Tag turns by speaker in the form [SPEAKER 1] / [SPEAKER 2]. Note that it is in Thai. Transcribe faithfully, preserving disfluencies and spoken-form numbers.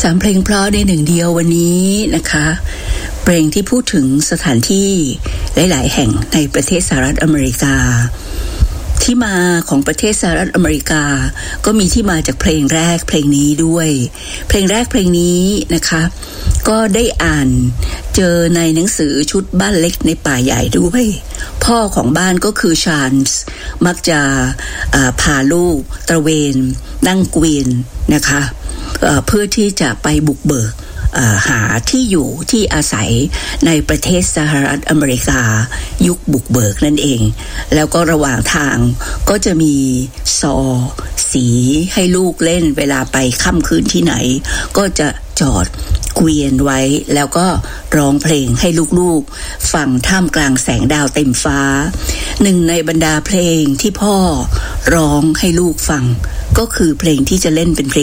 [SPEAKER 1] สามเพลงเพราะในหนึ่งเดียววันนี้นะคะเพลงที่พูดถึงสถานที่หลายๆแห่งในประเทศสหรัฐอเมริกาที่มาของประเทศสหรัฐอเมริกาก็มีที่มาจากเพลงแรกเพลงนี้ด้วยเพลงแรกเพลงนี้นะคะก็ได้อ่านเจอในหนังสือชุดบ้านเล็กในป่าใหญ่ด้วยพ่อของบ้านก็คือชาร์ลส์มักจะพาลูกตระเวนนั่งเกวียนนะคะเอ่อเพื่อที่จะไปบุกเบิกหาที่อยู่ที่อาศัยในประเทศสหรัฐอเมริกายุคบุกเบิกนั่นเองแล้วก็ระหว่างทางก็จะมีซอสีให้ลูกเล่นเวลาไปค่ำคืนที่ไหนก็จะจอดเกวียนไว้แล้วก็ร้องเพลงให้ลูกๆฟังท่ามกลางแสงดาวเต็มฟ้าหนึ่งในบรรดาเพลงที่พ่อร้องให้ลูกฟังก็คือเพลงที่จะเล่นเป็นเพลง